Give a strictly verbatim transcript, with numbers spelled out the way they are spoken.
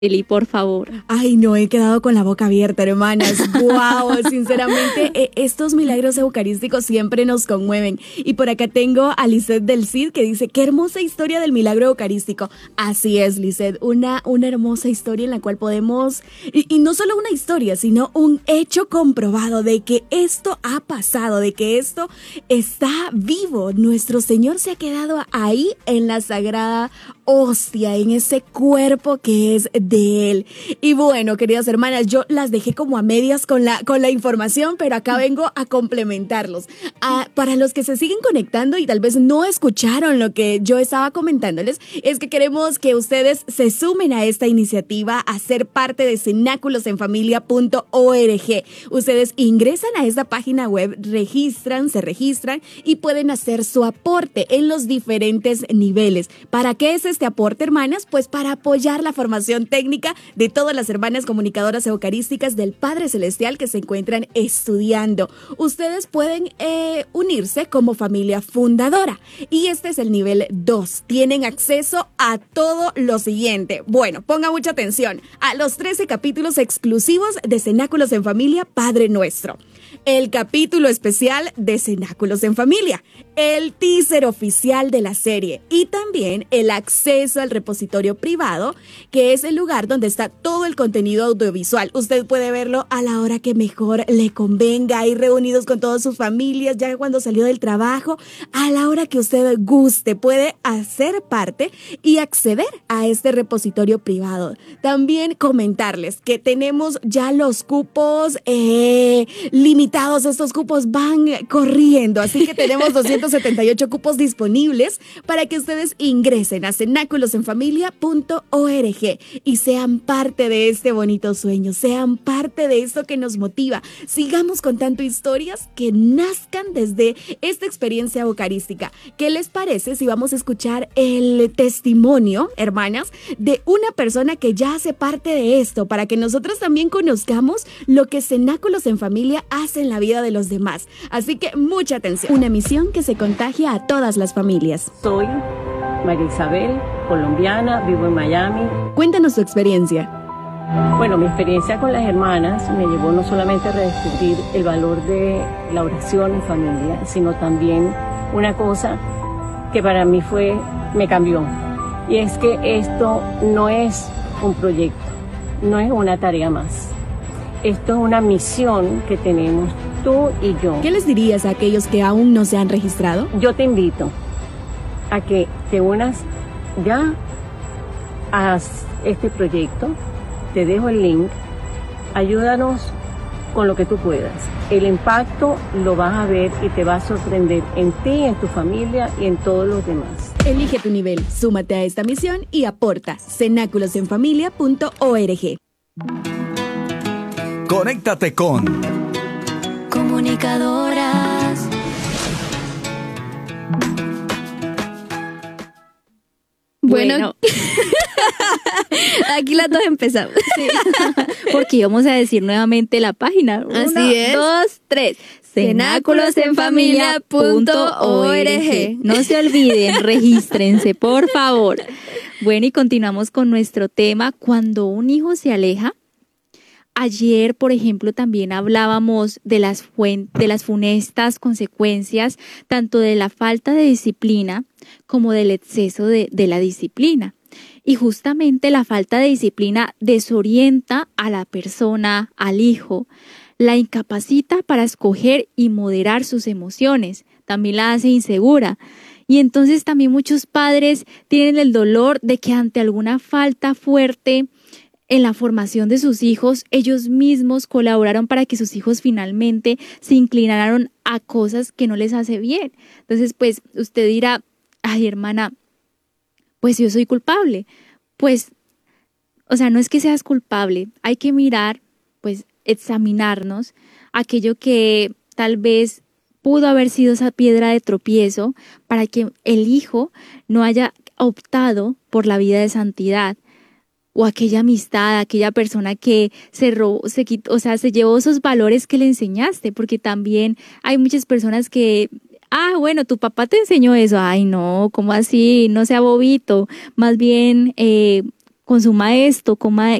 Eli, por favor. Ay, no, he quedado con la boca abierta, hermanas. Wow, sinceramente, eh, estos milagros eucarísticos siempre nos conmueven. Y por acá tengo a Lisette del Cid que dice, qué hermosa historia del milagro eucarístico. Así es, Lisette, una, una hermosa historia en la cual podemos, y, y no solo una historia, sino un hecho comprobado de que esto ha pasado, de que esto está vivo. Nuestro Señor se ha quedado ahí en la sagrada hostia, en ese cuerpo que es de Él. Y bueno, queridas hermanas, yo las dejé como a medias con la, con la información, pero acá vengo a complementarlos. Ah, para los que se siguen conectando y tal vez no escucharon lo que yo estaba comentándoles, es que queremos que ustedes se sumen a esta iniciativa, a ser parte de cenáculos en familia punto org. Ustedes ingresan a esta página web, registran, se registran y pueden hacer su aporte en los diferentes niveles. ¿Para qué es este aporte, hermanas? Pues para apoyar la formación técnica de todas las hermanas comunicadoras eucarísticas del Padre Celestial que se encuentran estudiando. Ustedes pueden eh, unirse como familia fundadora y este es el nivel dos. Tienen acceso a todo lo siguiente. Bueno, ponga mucha atención a los trece capítulos exclusivos de Cenáculos en Familia Padre Nuestro, el capítulo especial de Cenáculos en Familia, el teaser oficial de la serie y también el acceso al repositorio privado, que es el lugar donde está todo el contenido audiovisual. Usted puede verlo a la hora que mejor le convenga, ahí reunidos con todas sus familias, ya cuando salió del trabajo, a la hora que usted guste, puede hacer parte y acceder a este repositorio privado. También comentarles que tenemos ya los cupos eh, limitados, estos cupos van corriendo, así que tenemos doscientos setenta y ocho cupos disponibles para que ustedes ingresen a cenáculos en familia punto org y sean parte de este bonito sueño, sean parte de esto que nos motiva. Sigamos contando historias que nazcan desde esta experiencia eucarística. ¿Qué les parece si vamos a escuchar el testimonio, hermanas, de una persona que ya hace parte de esto, para que nosotros también conozcamos lo que Cenáculos en Familia hace en la vida de los demás? Así que mucha atención. Una misión que se contagia a todas las familias. Soy María Isabel, colombiana, vivo en Miami. Cuéntanos tu experiencia. Bueno, mi experiencia con las hermanas me llevó no solamente a redescubrir el valor de la oración en familia, sino también una cosa que para mí fue, me cambió. Y es que esto no es un proyecto, no es una tarea más. Esto es una misión que tenemos tú y yo. ¿Qué les dirías a aquellos que aún no se han registrado? Yo te invito a que te unas ya a este proyecto. Te dejo el link. Ayúdanos con lo que tú puedas. El impacto lo vas a ver y te va a sorprender en ti, en tu familia y en todos los demás. Elige tu nivel, súmate a esta misión y aporta. cenáculos en familia punto org. Conéctate con Comunicadoras. Bueno, Bueno. aquí las dos empezamos. Sí. Porque íbamos a decir nuevamente la página. Así Uno, es. dos, tres. cenáculos en familia punto org. No se olviden, regístrense, por favor. Bueno, y continuamos con nuestro tema, cuando un hijo se aleja. Ayer, por ejemplo, también hablábamos de las, fuen- de las funestas consecuencias tanto de la falta de disciplina como del exceso de, de la disciplina. Y justamente la falta de disciplina desorienta a la persona, al hijo, la incapacita para escoger y moderar sus emociones, también la hace insegura. Y entonces también muchos padres tienen el dolor de que ante alguna falta fuerte en la formación de sus hijos, ellos mismos colaboraron para que sus hijos finalmente se inclinaran a cosas que no les hace bien. Entonces, pues, usted dirá, ay, hermana, pues yo soy culpable. Pues, o sea, no es que seas culpable, hay que mirar, pues, examinarnos aquello que tal vez pudo haber sido esa piedra de tropiezo para que el hijo no haya optado por la vida de santidad. O aquella amistad, aquella persona que se robó, se quitó, o sea, se llevó esos valores que le enseñaste, porque también hay muchas personas que, ah, bueno, tu papá te enseñó eso, ay no, ¿cómo así? No sea bobito, más bien eh, consuma esto, coma,